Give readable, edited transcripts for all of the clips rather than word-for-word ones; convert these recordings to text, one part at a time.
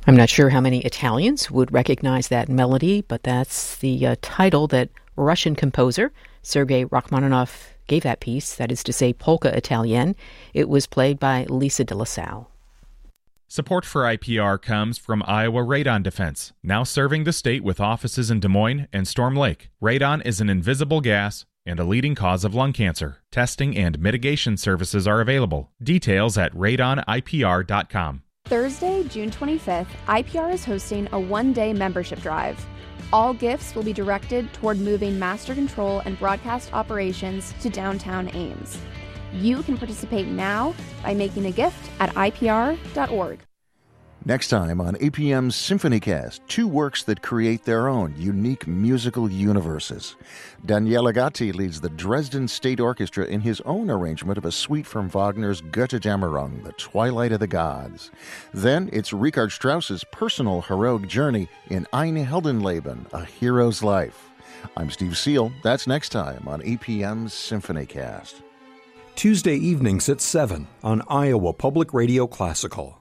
I'm not sure how many Italians would recognize that melody, but that's the title that Russian composer Sergei Rachmaninoff gave that piece, that is to say, Polka Italienne. It was played by Lisa de la Salle. Support for IPR comes from Iowa Radon Defense, now serving the state with offices in Des Moines and Storm Lake. Radon is an invisible gas and a leading cause of lung cancer. Testing and mitigation services are available. Details at radonipr.com. Thursday, June 25th, IPR is hosting a one-day membership drive. All gifts will be directed toward moving master control and broadcast operations to downtown Ames. You can participate now by making a gift at IPR.org. Next time on APM's SymphonyCast, two works that create their own unique musical universes. Daniele Gatti leads the Dresden State Orchestra in his own arrangement of a suite from Wagner's Götterdämmerung, The Twilight of the Gods. Then it's Richard Strauss's personal heroic journey in Ein Heldenleben, A Hero's Life. I'm Steve Seal. That's next time on APM's SymphonyCast. Tuesday evenings at 7 on Iowa Public Radio Classical.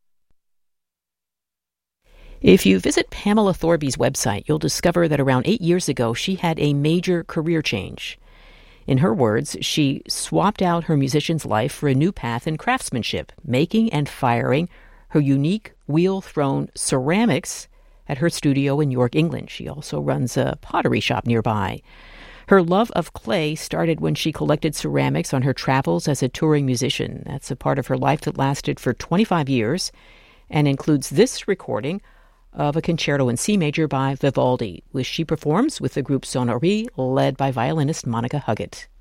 If you visit Pamela Thorby's website, you'll discover that around 8 years ago, she had a major career change. In her words, she swapped out her musician's life for a new path in craftsmanship, making and firing her unique wheel-thrown ceramics at her studio in York, England. She also runs a pottery shop nearby. Her love of clay started when she collected ceramics on her travels as a touring musician. That's a part of her life that lasted for 25 years and includes this recording of a concerto in C major by Vivaldi, which she performs with the group Sonnerie, led by violinist Monica Huggett.